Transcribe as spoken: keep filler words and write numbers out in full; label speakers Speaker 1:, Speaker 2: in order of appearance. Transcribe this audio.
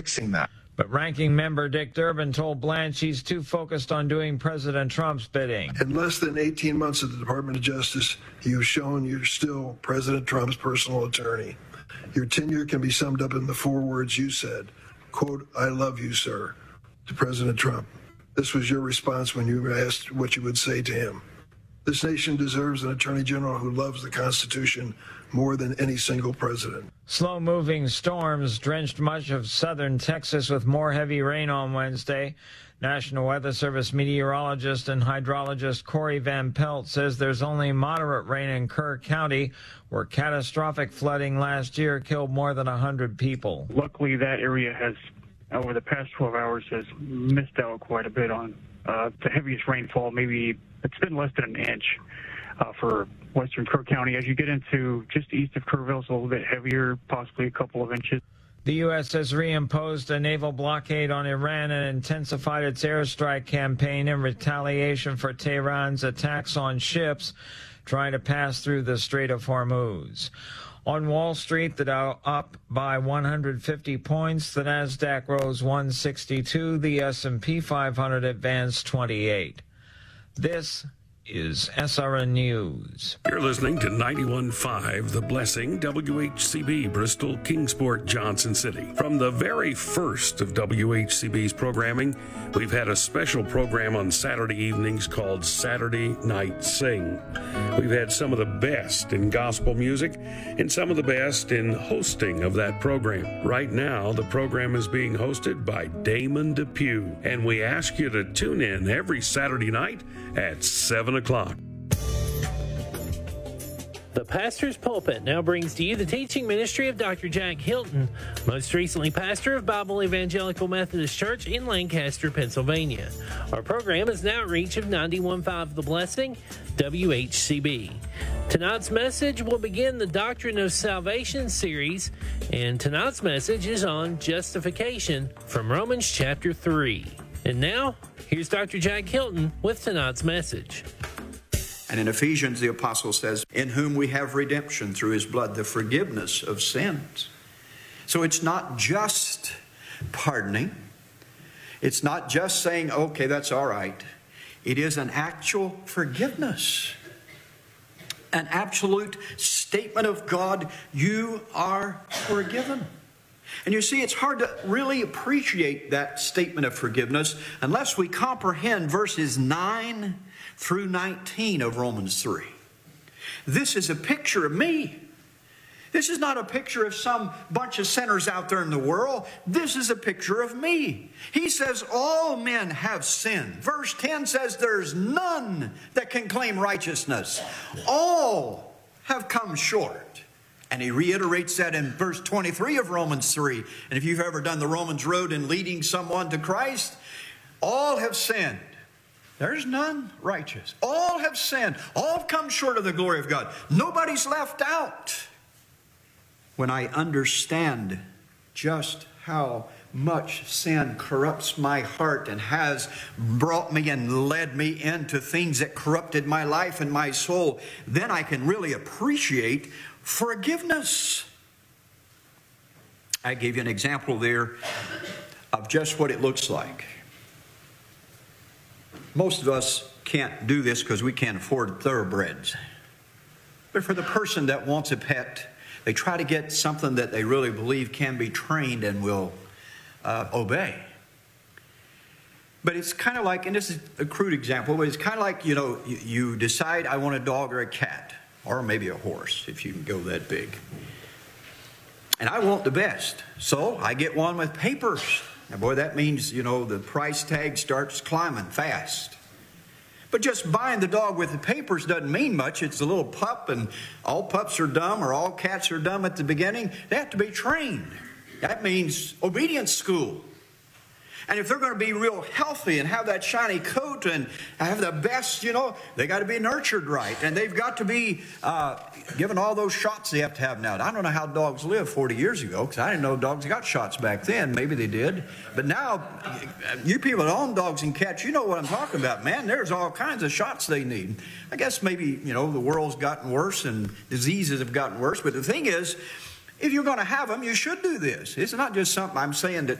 Speaker 1: fixing that.
Speaker 2: But Ranking Member Dick Durbin told Blanche he's too focused on doing President Trump's bidding.
Speaker 3: In less than eighteen months at the Department of Justice, you've shown you're still President Trump's personal attorney. Your tenure can be summed up in the four words you said, quote, "I love you, sir," to President Trump. This was your response when you were asked what you would say to him. This nation deserves an attorney general who loves the Constitution more than any single president.
Speaker 2: Slow-moving storms drenched much of southern Texas with more heavy rain on Wednesday. National Weather Service meteorologist and hydrologist Corey Van Pelt says there's only moderate rain in Kerr County, where catastrophic flooding last year killed more than one hundred people.
Speaker 4: Luckily, that area has, over the past twelve hours, has missed out quite a bit on uh, the heaviest rainfall. Maybe it's been less than an inch uh, for western Kerr County. As you get into just east of Kerrville, it's a little bit heavier, possibly a couple of inches.
Speaker 2: The U S has reimposed a naval blockade on Iran and intensified its airstrike campaign in retaliation for Tehran's attacks on ships trying to pass through the Strait of Hormuz. On Wall Street, the Dow up by one hundred fifty points, the Nasdaq rose one sixty-two, the S and P five hundred advanced twenty-eight. This is S R N News.
Speaker 5: You're listening to ninety-one point five The Blessing, W H C B, Bristol, Kingsport, Johnson City. From the very first of W H C B's programming, we've had a special program on Saturday evenings called Saturday Night Sing. We've had some of the best in gospel music and some of the best in hosting of that program. Right now, the program is being hosted by Damon Depew, and we ask you to tune in every Saturday night at seven o'clock.
Speaker 6: The Pastor's Pulpit now brings to you the teaching ministry of Doctor Jack Hilton, most recently pastor of Bible Evangelical Methodist Church in Lancaster, Pennsylvania. Our program is an outreach of ninety-one point five The Blessing, W H C B. Tonight's message will begin the Doctrine of Salvation series, and tonight's message is on justification from Romans chapter three. And now, here's Doctor Jack Hilton with tonight's message.
Speaker 7: And in Ephesians, the apostle says, in whom we have redemption through his blood, the forgiveness of sins. So it's not just pardoning. It's not just saying, okay, that's all right. It is an actual forgiveness. An absolute statement of God, you are forgiven. And you see, it's hard to really appreciate that statement of forgiveness unless we comprehend verses nine through nineteen of Romans three. This is a picture of me. This is not a picture of some bunch of sinners out there in the world. This is a picture of me. He says all men have sinned. Verse ten says there's none that can claim righteousness. All have come short. And he reiterates that in verse twenty-three of Romans three. And if you've ever done the Romans road in leading someone to Christ, all have sinned. There's none righteous. All have sinned. All have come short of the glory of God. Nobody's left out. When I understand just how much sin corrupts my heart and has brought me and led me into things that corrupted my life and my soul, then I can really appreciate forgiveness. I gave you an example there of just what it looks like. Most of us can't do this because we can't afford thoroughbreds. But for the person that wants a pet, they try to get something that they really believe can be trained and will uh, obey. But it's kind of like, and this is a crude example, but it's kind of like, you know, you, you decide I want a dog or a cat, or maybe a horse if you can go that big. And I want the best, so I get one with papers. Now, boy, that means, you know, the price tag starts climbing fast. But just buying the dog with the papers doesn't mean much. It's a little pup, and all pups are dumb, or all cats are dumb at the beginning. They have to be trained. That means obedience school. And if they're going to be real healthy and have that shiny coat and have the best, you know, they got to be nurtured right. And they've got to be uh, given all those shots they have to have now. I don't know how dogs lived forty years ago, because I didn't know dogs got shots back then. Maybe they did. But now, you people that own dogs and cats, you know what I'm talking about, man. There's all kinds of shots they need. I guess maybe, you know, the world's gotten worse and diseases have gotten worse. But the thing is, if you're going to have them, you should do this. It's not just something I'm saying that